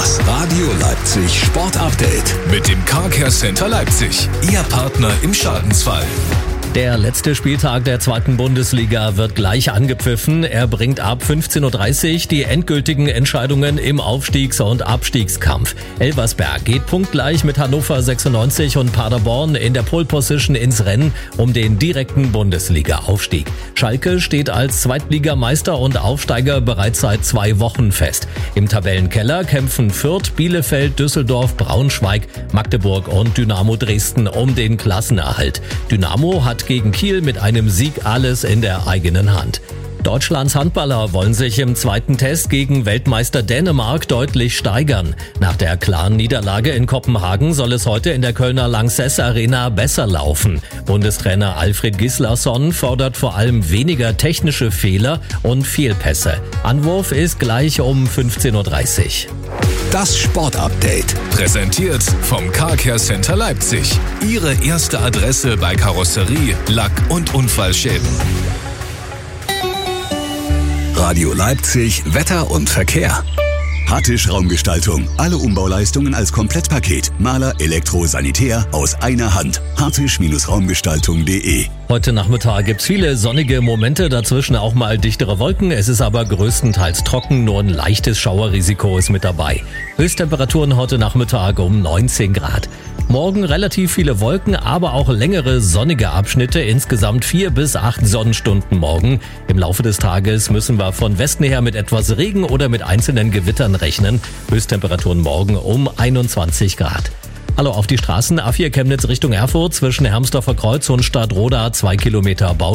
Das Radio Leipzig Sport Update mit dem Car Care Center Leipzig. Ihr Partner im Schadensfall. Der letzte Spieltag der 2. Bundesliga wird gleich angepfiffen. Er bringt ab 15:30 Uhr die endgültigen Entscheidungen im Aufstiegs- und Abstiegskampf. Elversberg geht punktgleich mit Hannover 96 und Paderborn in der Pole Position ins Rennen um den direkten Bundesliga-Aufstieg. Schalke steht als Zweitligameister und Aufsteiger bereits seit 2 Wochen fest. Im Tabellenkeller kämpfen Fürth, Bielefeld, Düsseldorf, Braunschweig, Magdeburg und Dynamo Dresden um den Klassenerhalt. Dynamo hat gegen Kiel mit einem Sieg alles in der eigenen Hand. Deutschlands Handballer wollen sich im zweiten Test gegen Weltmeister Dänemark deutlich steigern. Nach der klaren Niederlage in Kopenhagen soll es heute in der Kölner Lanxess Arena besser laufen. Bundestrainer Alfred Gislason fordert vor allem weniger technische Fehler und Fehlpässe. Anwurf ist gleich um 15:30 Uhr. Das Sportupdate präsentiert vom Car Care Center Leipzig. Ihre erste Adresse bei Karosserie, Lack- und Unfallschäden. Radio Leipzig Wetter und Verkehr. Hattisch Raumgestaltung. Alle Umbauleistungen als Komplettpaket. Maler, Elektro, Sanitär aus einer Hand. hattisch-raumgestaltung.de. Heute Nachmittag gibt's viele sonnige Momente, dazwischen auch mal dichtere Wolken. Es ist aber größtenteils trocken, nur ein leichtes Schauerrisiko ist mit dabei. Höchsttemperaturen heute Nachmittag um 19 Grad. Morgen relativ viele Wolken, aber auch längere sonnige Abschnitte, insgesamt 4 bis 8 Sonnenstunden morgen. Im Laufe des Tages müssen wir von Westen her mit etwas Regen oder mit einzelnen Gewittern rechnen. Höchsttemperaturen morgen um 21 Grad. Hallo auf die Straßen. A4 Chemnitz Richtung Erfurt zwischen Hermsdorfer Kreuz und Stadtroda 2 Kilometer Bau.